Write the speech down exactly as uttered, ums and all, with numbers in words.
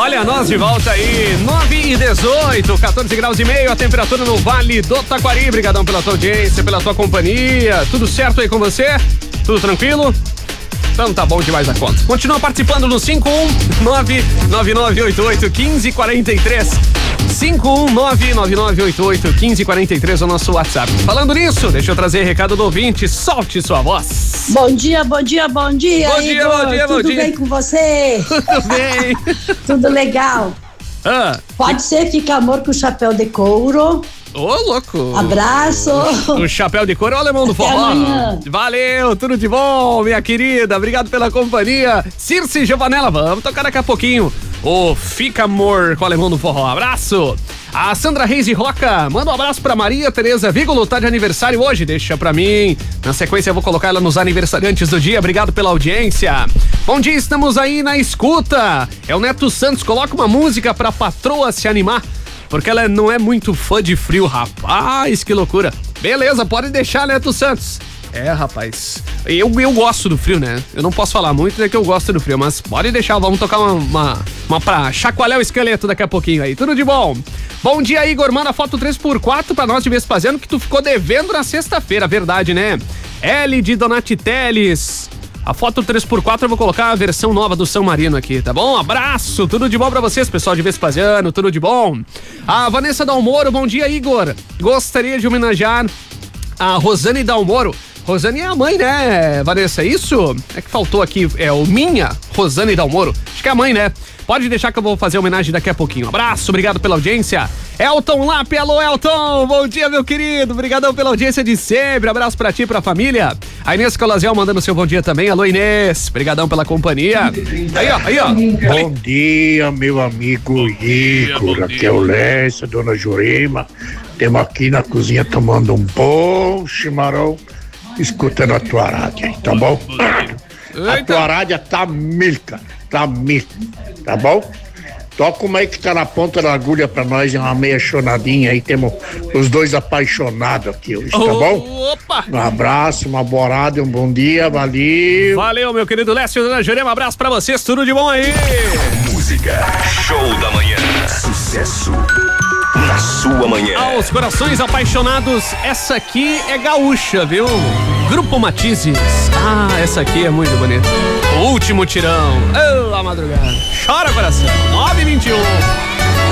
Olha, nós de volta aí, nove e dezoito, quatorze graus e meio, a temperatura no Vale do Taquari. Obrigadão pela tua audiência, pela tua companhia. Tudo certo aí com você? Tudo tranquilo? Então tá bom demais a conta. Continua participando no cinco um nove nove nove oito oito um cinco quatro três. cinco um nove nove nove oito oito um cinco quatro três é o nosso WhatsApp. Falando nisso, deixa eu trazer recado do ouvinte. Solte sua voz. Bom dia, bom dia, bom dia. Bom dia, Igor. bom dia, bom Tudo dia. bem com você? Tudo bem. Tudo legal. Ah, Pode ser Fica Amor com chapéu de couro. ô, louco. Abraço. O chapéu de couro é o alemão do Até forró. amanhã. Valeu, tudo de bom, minha querida. Obrigado pela companhia. Circe Giovanella, vamos tocar daqui a pouquinho. O Fica Amor com o alemão do forró. Abraço. A Sandra Reis de Roca, manda um abraço pra Maria Tereza Vigolo, tá de aniversário hoje, deixa pra mim. Na sequência eu vou colocar ela nos aniversariantes do dia, obrigado pela audiência. Bom dia, estamos aí na escuta. É o Neto Santos, coloca uma música pra patroa se animar, porque ela não é muito fã de frio, rapaz, que loucura. Beleza, pode deixar, Neto Santos. É, rapaz, eu, eu gosto do frio, né? Eu não posso falar muito, é que eu gosto do frio, mas pode deixar, vamos tocar uma, uma, uma pra chacoalhar o esqueleto daqui a pouquinho aí, tudo de bom. Bom dia, Igor, manda foto três por quatro pra nós de Vespasiano que tu ficou devendo na sexta-feira, verdade, né? L de Donati Teles. A foto três por quatro eu vou colocar a versão nova do São Marino aqui, tá bom? Abraço, tudo de bom pra vocês, pessoal de Vespasiano, tudo de bom. A Vanessa Dalmoro, bom dia, Igor. Gostaria de homenagear a Rosane Dalmoro. Rosane é a mãe, né, Vanessa? É isso? É que faltou aqui, é o minha Rosane Dalmoro. Acho que é a mãe, né? Pode deixar que eu vou fazer homenagem daqui a pouquinho. Abraço, obrigado pela audiência. Elton Lape, alô Elton, bom dia, meu querido. Obrigadão pela audiência de sempre. Abraço pra ti e pra família. A Inês Colaziel mandando seu bom dia também. Alô, Inês, obrigadão pela companhia. Aí, ó, aí, ó. Bom dia, meu amigo Igor. Aqui é o Lécio, dona Jurema. Temos aqui na cozinha tomando um bom chimarrão, escutando a tua rádio aí, tá bom? A tua rádio tá mil, cara, tá mil, tá bom? Toca uma aí que tá na ponta da agulha pra nós, é uma meia chonadinha aí, temos os dois apaixonados aqui hoje, tá bom? Opa! Um abraço, uma borada, um bom dia, valeu! Valeu, meu querido Lécio, dona Jurema, um abraço pra vocês, tudo de bom aí! Música, show da manhã, sucesso na sua manhã. Aos corações apaixonados, essa aqui é gaúcha, viu? Grupo Matizes. Ah, essa aqui é muito bonita. O último tirão. Oh, a madrugada. Chora, coração. nove e vinte e um.